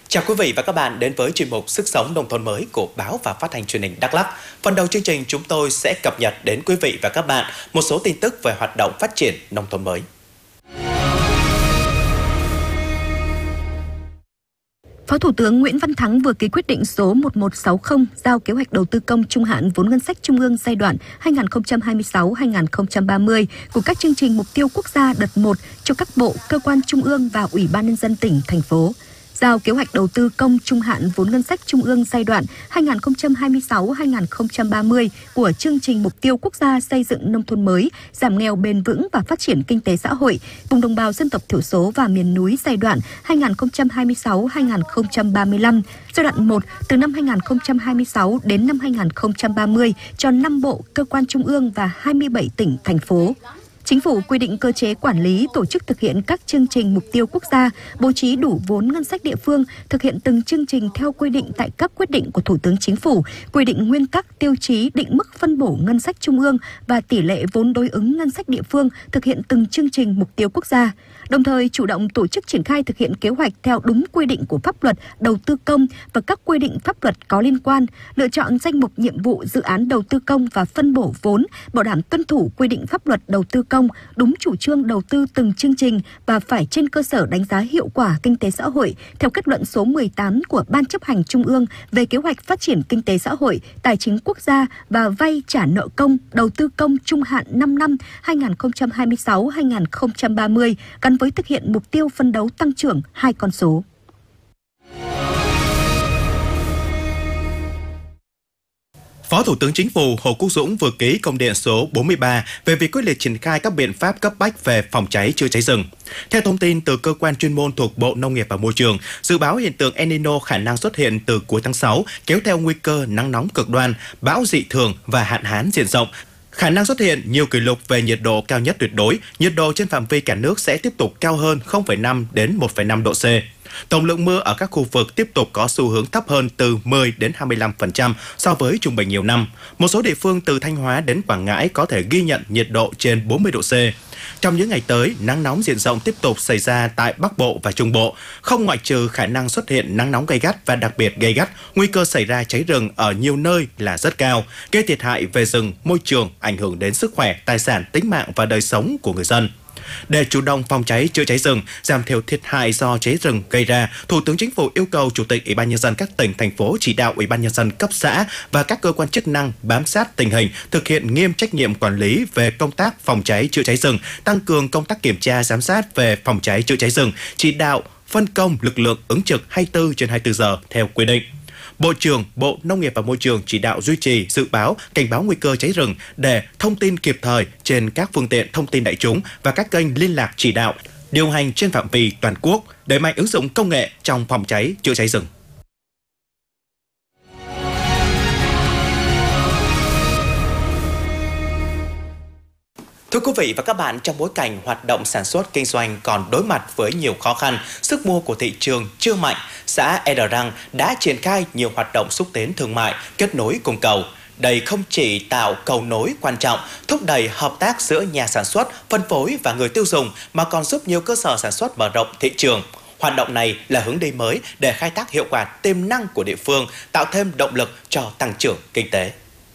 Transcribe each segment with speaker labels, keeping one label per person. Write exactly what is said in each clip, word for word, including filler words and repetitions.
Speaker 1: Chào quý vị và các bạn đến với chuyên mục Sức sống nông thôn mới của Báo và Phát thanh Truyền hình Đắk Lắk. Phần đầu chương trình chúng tôi sẽ cập nhật đến quý vị và các bạn một số tin tức về hoạt động phát triển nông thôn mới.
Speaker 2: Phó Thủ tướng Nguyễn Văn Thắng vừa ký quyết định số một một sáu không giao kế hoạch đầu tư công trung hạn vốn ngân sách trung ương giai đoạn hai nghìn không trăm hai mươi sáu đến hai nghìn không trăm ba mươi của các chương trình mục tiêu quốc gia đợt một cho các bộ, cơ quan trung ương và Ủy ban nhân dân tỉnh, thành phố. Giao kế hoạch đầu tư công trung hạn vốn ngân sách trung ương giai đoạn hai nghìn không trăm hai mươi sáu đến hai nghìn không trăm ba mươi của chương trình mục tiêu quốc gia xây dựng nông thôn mới, giảm nghèo bền vững và phát triển kinh tế xã hội vùng đồng bào dân tộc thiểu số và miền núi giai đoạn hai nghìn không trăm hai mươi sáu đến hai nghìn không trăm ba mươi lăm, giai đoạn một từ năm hai nghìn không trăm hai mươi sáu đến năm hai nghìn không trăm ba mươi cho năm bộ, cơ quan trung ương và hai mươi bảy tỉnh, thành phố. Chính phủ quy định cơ chế quản lý, tổ chức thực hiện các chương trình mục tiêu quốc gia, bố trí đủ vốn ngân sách địa phương, thực hiện từng chương trình theo quy định tại các quyết định của Thủ tướng Chính phủ, quy định nguyên tắc, tiêu chí, định mức phân bổ ngân sách trung ương và tỷ lệ vốn đối ứng ngân sách địa phương thực hiện từng chương trình mục tiêu quốc gia. Đồng thời chủ động tổ chức triển khai thực hiện kế hoạch theo đúng quy định của pháp luật đầu tư công và các quy định pháp luật có liên quan, lựa chọn danh mục nhiệm vụ dự án đầu tư công và phân bổ vốn, bảo đảm tuân thủ quy định pháp luật đầu tư công, đúng chủ trương đầu tư từng chương trình và phải trên cơ sở đánh giá hiệu quả kinh tế xã hội theo kết luận số mười tám của Ban chấp hành Trung ương về kế hoạch phát triển kinh tế xã hội, tài chính quốc gia và vay trả nợ công, đầu tư công trung hạn năm năm hai nghìn không trăm hai mươi sáu đến hai nghìn không trăm ba mươi gắn với thực hiện mục tiêu phấn đấu tăng trưởng hai con số.
Speaker 1: Phó Thủ tướng Chính phủ Hồ Quốc Dũng vừa ký công điện số bốn mươi ba về việc quyết liệt triển khai các biện pháp cấp bách về phòng cháy chữa cháy rừng. Theo thông tin từ cơ quan chuyên môn thuộc Bộ Nông nghiệp và Môi trường, dự báo hiện tượng El Nino khả năng xuất hiện từ cuối tháng sáu, kéo theo nguy cơ nắng nóng cực đoan, bão dị thường và hạn hán diện rộng. Khả năng xuất hiện nhiều kỷ lục về nhiệt độ cao nhất tuyệt đối, nhiệt độ trên phạm vi cả nước sẽ tiếp tục cao hơn không phẩy năm đến một phẩy năm độ C. Tổng lượng mưa ở các khu vực tiếp tục có xu hướng thấp hơn từ mười đến hai mươi lăm phần trăm so với trung bình nhiều năm. Một số địa phương từ Thanh Hóa đến Quảng Ngãi có thể ghi nhận nhiệt độ trên bốn mươi độ C. Trong những ngày tới, nắng nóng diện rộng tiếp tục xảy ra tại Bắc Bộ và Trung Bộ, không ngoại trừ khả năng xuất hiện nắng nóng gay gắt và đặc biệt gay gắt, nguy cơ xảy ra cháy rừng ở nhiều nơi là rất cao, gây thiệt hại về rừng, môi trường, ảnh hưởng đến sức khỏe, tài sản, tính mạng và đời sống của người dân. Để chủ động phòng cháy chữa cháy rừng, giảm thiểu thiệt hại do cháy rừng gây ra, Thủ tướng Chính phủ yêu cầu Chủ tịch Ủy ban nhân dân các tỉnh, thành phố chỉ đạo Ủy ban nhân dân cấp xã và các cơ quan chức năng bám sát tình hình, thực hiện nghiêm trách nhiệm quản lý về công tác phòng cháy chữa cháy rừng, tăng cường công tác kiểm tra giám sát về phòng cháy chữa cháy rừng, chỉ đạo phân công lực lượng ứng trực hai mươi tư trên hai mươi tư giờ theo quy định. Bộ trưởng Bộ Nông nghiệp và Môi trường chỉ đạo duy trì dự báo, cảnh báo nguy cơ cháy rừng để thông tin kịp thời trên các phương tiện thông tin đại chúng và các kênh liên lạc chỉ đạo, điều hành trên phạm vi toàn quốc, đẩy mạnh ứng dụng công nghệ trong phòng cháy chữa cháy rừng. Thưa quý vị và các bạn, trong bối cảnh hoạt động sản xuất kinh doanh còn đối mặt với nhiều khó khăn, sức mua của thị trường chưa mạnh, xã E Đờ Răng đã triển khai nhiều hoạt động xúc tiến thương mại, kết nối cung cầu. Đây không chỉ tạo cầu nối quan trọng, thúc đẩy hợp tác giữa nhà sản xuất, phân phối và người tiêu dùng, mà còn giúp nhiều cơ sở sản xuất mở rộng thị trường. Hoạt động này là hướng đi mới để khai thác hiệu quả tiềm năng của địa phương, tạo thêm động lực cho tăng trưởng kinh tế.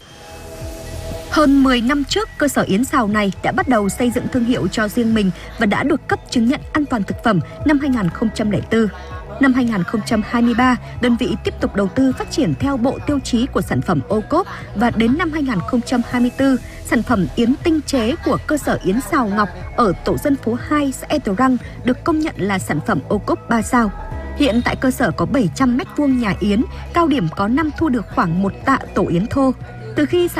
Speaker 2: Hơn mười năm trước, cơ sở yến xào này đã bắt đầu xây dựng thương hiệu cho riêng mình và đã được cấp chứng nhận an toàn thực phẩm năm hai nghìn không trăm lẻ bốn. Năm hai nghìn không trăm hai mươi ba, đơn vị tiếp tục đầu tư phát triển theo bộ tiêu chí của sản phẩm ô cốp và đến năm hai nghìn không trăm hai mươi tư, sản phẩm yến tinh chế của cơ sở yến xào Ngọc ở tổ dân phố hai xã E Đờ Răng được công nhận là sản phẩm ô cốp ba sao. Hiện tại cơ sở có bảy trăm mét vuông nhà yến, cao điểm có năm thu được khoảng một tạ tổ yến thô. Từ khi sản